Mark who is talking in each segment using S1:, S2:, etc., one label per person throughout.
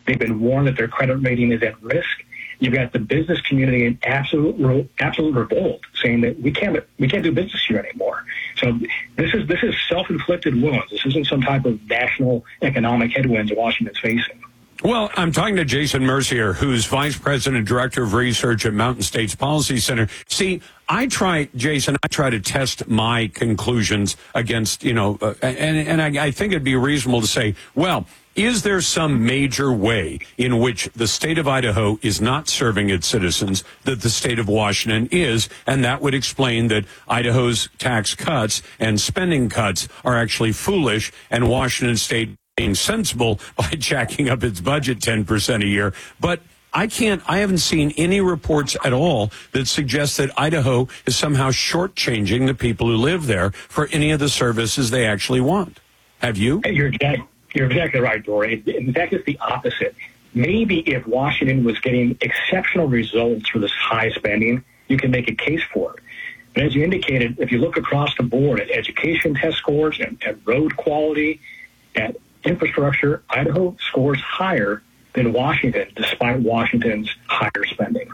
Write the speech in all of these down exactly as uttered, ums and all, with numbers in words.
S1: They've been warned that their credit rating is at risk. You've got the business community in absolute absolute revolt, saying that we can't we can't do business here anymore. So this is this is self-inflicted wounds. This isn't some type of national economic headwinds Washington's facing.
S2: Well, I'm talking to Jason Mercier, who's Vice President and Director of Research at Mountain States Policy Center. See, I try, Jason, I try to test my conclusions against, you know, uh, and, and I, I think it'd be reasonable to say, well, is there some major way in which the state of Idaho is not serving its citizens that the state of Washington is? And that would explain that Idaho's tax cuts and spending cuts are actually foolish, and Washington State being sensible by jacking up its budget ten percent a year. But I can't, I haven't seen any reports at all that suggest that Idaho is somehow shortchanging the people who live there for any of the services they actually want. Have you?
S1: You're exactly, you're exactly right, Dory. In fact, it's the opposite. Maybe if Washington was getting exceptional results for this high spending, you can make a case for it. But as you indicated, if you look across the board at education test scores and at road quality, at infrastructure, Idaho scores higher than Washington, despite Washington's higher spending.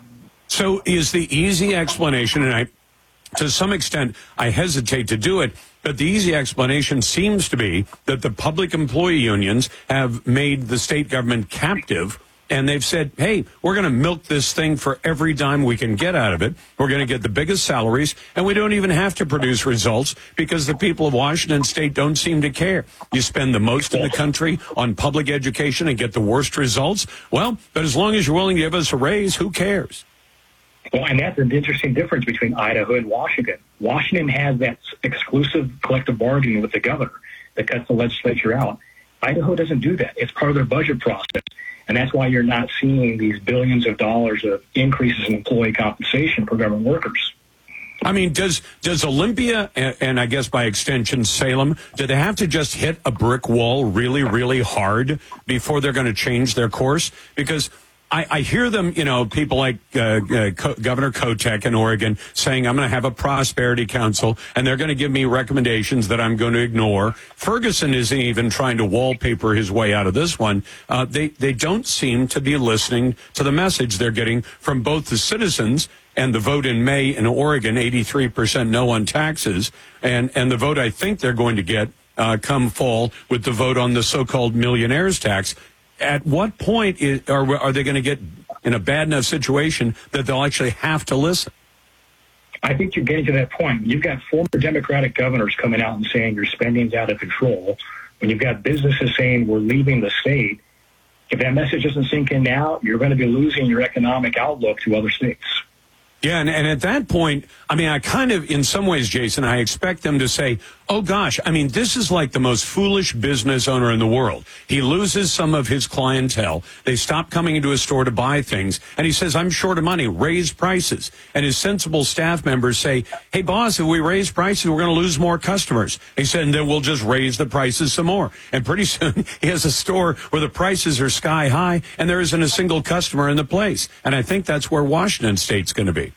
S2: So is the easy explanation, and I, to some extent, I hesitate to do it, but the easy explanation seems to be that the public employee unions have made the state government captive, and they've said, hey, we're going to milk this thing for every dime we can get out of it. We're going to get the biggest salaries, and we don't even have to produce results because the people of Washington State don't seem to care. You spend the most in the country on public education and get the worst results. Well, but as long as you're willing to give us a raise, who cares?
S1: Well, and that's an interesting difference between Idaho and Washington. Washington has that exclusive collective bargaining with the governor that cuts the legislature out. Idaho doesn't do that. It's part of their budget process. And that's why you're not seeing these billions of dollars of increases in employee compensation for government workers.
S2: I mean, does does Olympia, and, and I guess by extension Salem, do they have to just hit a brick wall really, really hard before they're going to change their course? Because I, I hear them, you know, people like uh, uh, Co- Governor Kotek in Oregon saying, I'm going to have a prosperity council, and they're going to give me recommendations that I'm going to ignore. Ferguson isn't even trying to wallpaper his way out of this one. Uh, they, they don't seem to be listening to the message they're getting from both the citizens and the vote in May in Oregon, eighty-three percent no on taxes, and, and the vote I think they're going to get uh, come fall with the vote on the so-called millionaires tax. At what point is, are, are they going to get in a bad enough situation that they'll actually have to listen?
S1: I think you're getting to that point. You've got former Democratic governors coming out and saying your spending's out of control. When you've got businesses saying we're leaving the state, if that message doesn't sink in now, you're going to be losing your economic outlook to other states.
S2: Yeah, and, and at that point, I mean, I kind of, in some ways, Jason, I expect them to say, oh, gosh, I mean, this is like the most foolish business owner in the world. He loses some of his clientele. They stop coming into his store to buy things. And he says, I'm short of money. Raise prices. And his sensible staff members say, hey, boss, if we raise prices, we're going to lose more customers. He said, and then we'll just raise the prices some more. And pretty soon he has a store where the prices are sky high and there isn't a single customer in the place. And I think that's where Washington State's going to be.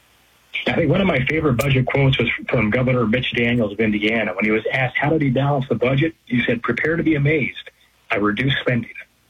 S1: I think one of my favorite budget quotes was from Governor Mitch Daniels of Indiana. When he was asked, how did he balance the budget? He said, prepare to be amazed. I reduced spending.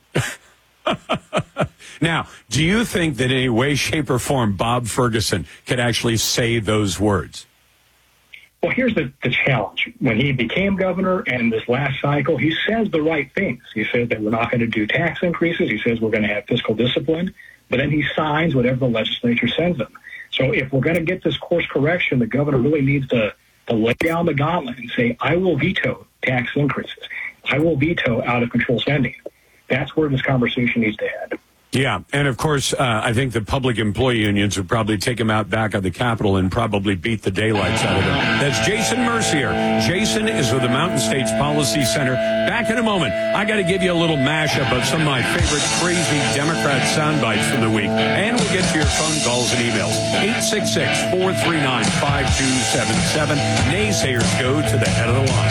S2: Now, do you think that in any way, shape, or form, Bob Ferguson could actually say those words?
S1: Well, here's the, the challenge. When he became governor and this last cycle, he says the right things. He said that we're not going to do tax increases. He says we're going to have fiscal discipline. But then he signs whatever the legislature sends him. So if we're going to get this course correction, the governor really needs to, to lay down the gauntlet and say, I will veto tax increases. I will veto out-of-control spending. That's where this conversation needs to head.
S2: Yeah, and of course, uh, I think the public employee unions would probably take him out back of the Capitol and probably beat the daylights out of him. That's Jason Mercier. Jason is with the Mountain States Policy Center. Back in a moment. I got to give you a little mashup of some of my favorite crazy Democrat sound bites from the week. And we'll get to your phone calls and emails. eight six six, four three nine, five two seven seven. Naysayers go to the head of the line.